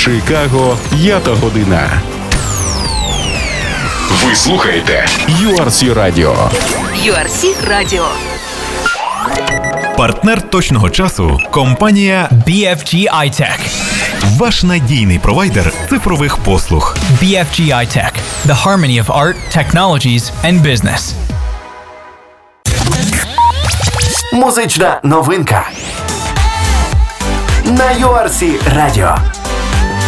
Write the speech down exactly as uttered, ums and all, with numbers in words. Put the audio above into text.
Чикаго п'ята година. Ви слухаєте ю ар сі Radio. ю ар сі Radio. Партнер точного часу – компанія бі еф джі iTech. Ваш надійний провайдер цифрових послуг. бі еф джі iTech. The harmony of art, technologies and business. Музична новинка на ю ар сі Radio.